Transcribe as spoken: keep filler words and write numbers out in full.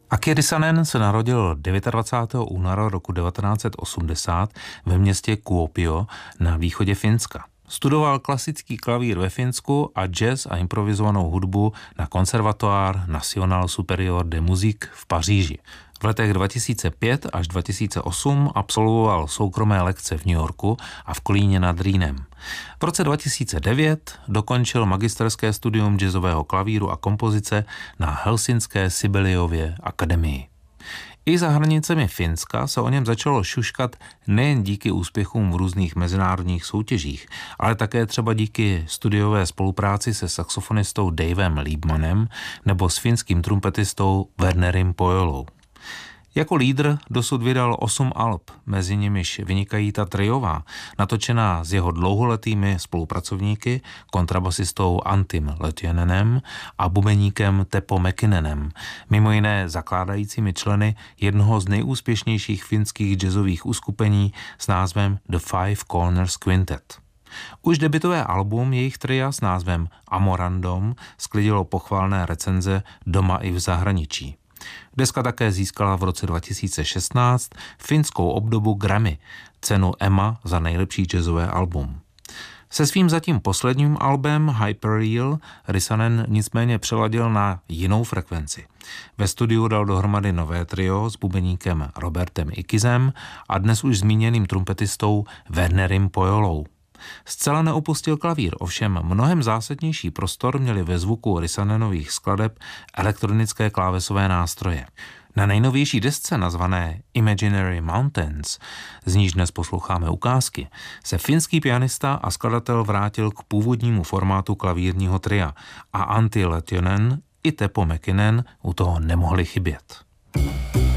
Aki Rissanen se narodil dvacátého devátého února roku devatenáct set osmdesát ve městě Kuopio na východě Finska. Studoval klasický klavír ve Finsku a jazz a improvizovanou hudbu na Conservatoire National Supérieur de Musique v Paříži. V letech dva tisíce pět až dva tisíce osm absolvoval soukromé lekce v New Yorku a v Kolíně nad Rýnem. V roce dva tisíce devět dokončil magisterské studium jazzového klavíru a kompozice na helsinské Sibeliově akademii. I za hranicemi Finska se o něm začalo šuškat nejen díky úspěchům v různých mezinárodních soutěžích, ale také třeba díky studiové spolupráci se saxofonistou Davem Liebmanem nebo s finským trumpetistou Wernerim Pojolou. Jako lídr dosud vydal osm alb, mezi nimiž vynikají ta triová, natočená s jeho dlouholetými spolupracovníky, kontrabasistou Antim Lehtinen a bubeníkem Teppo Mäkinen, mimo jiné zakládajícími členy jednoho z nejúspěšnějších finských jazzových uskupení s názvem The Five Corners Quintet. Už debutové album jejich tria s názvem Amorandom sklidilo pochvalné recenze doma i v zahraničí. Deska také získala v roce dva tisíce šestnáct finskou obdobu Grammy, cenu Emma za nejlepší jazzové album. Se svým zatím posledním albem Hyperreal Rissanen nicméně přeladil na jinou frekvenci. Ve studiu dal dohromady nové trio s bubeníkem Robertem Ikizem a dnes už zmíněným trumpetistou Wernerim Pojolou. Zcela neopustil klavír, ovšem mnohem zásadnější prostor měli ve zvuku Rissanenových skladeb elektronické klávesové nástroje. Na nejnovější desce nazvané Imaginary Mountains, z níž dnes posloucháme ukázky, se finský pianista a skladatel vrátil k původnímu formátu klavírního tria a Antti Lehtinen i Teppo Mäkinen u toho nemohli chybět.